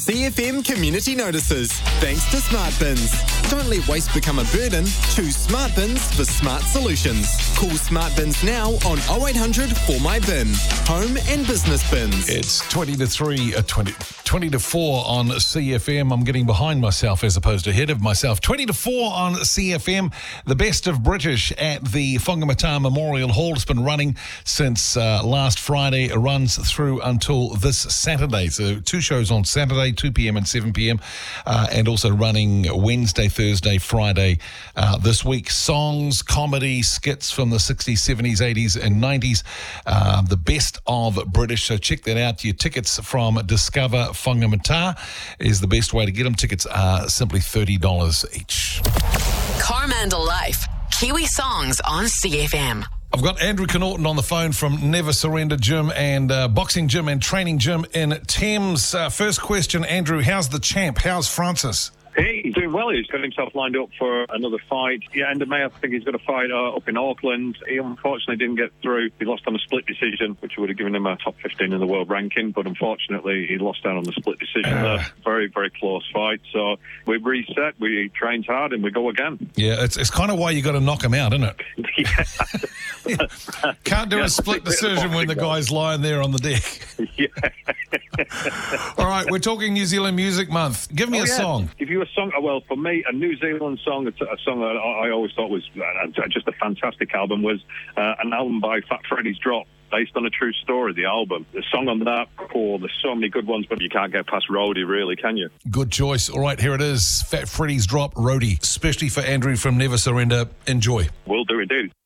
CFM Community Notices. Thanks to Smart Bins. Don't let waste become a burden. Choose Smart Bins for smart solutions. Call Smart Bins now on 0800 4MyBin. Home and business bins. It's 20 to 4 on CFM. I'm getting behind myself as opposed to ahead of myself. 20 to 4 on CFM. The Best of British at the Whangamata Memorial Hall. It's been running since last Friday. It runs through until this Saturday. So 2 shows on Saturday, 2 p.m. and 7 p.m. And also running Wednesday, Thursday, Friday this week. Songs, comedy, skits from the 60s, 70s, 80s and 90s. The Best of British. So check that out. Your tickets from Discover Whangamata is the best way to get them. Tickets are simply $30 each. Coromandel Life. Kiwi songs on CFM. I've got Andrew Connaughton on the phone from Never Surrender Gym and Boxing Gym and Training Gym in Thames. First question, Andrew, how's the champ? How's Francis? Hey, he's doing well. He's got himself lined up for another fight. Yeah, end of May, I think he's got a fight up in Auckland. He unfortunately didn't get through. He lost on a split decision, which would have given him a top 15 in the world ranking. But unfortunately, he lost out on the split decision there. Very, very close fight. So we reset, we trained hard, and we go again. Yeah, it's kind of why you got to knock him out, isn't it? Can't do a split decision when the guy's lying there on the deck. Yeah. All right, we're talking New Zealand Music Month. Give me a song. Give you a song. Well, for me, a New Zealand song, a song that I always thought was just a fantastic album, was an album by Fat Freddy's Drop, based on a true story, the album. The song on that, there's so many good ones, but you can't get past Roadie, really, can you? Good choice. All right, here it is. Fat Freddy's Drop, Roadie, especially for Andrew from Never Surrender. Enjoy. Will do, indeed.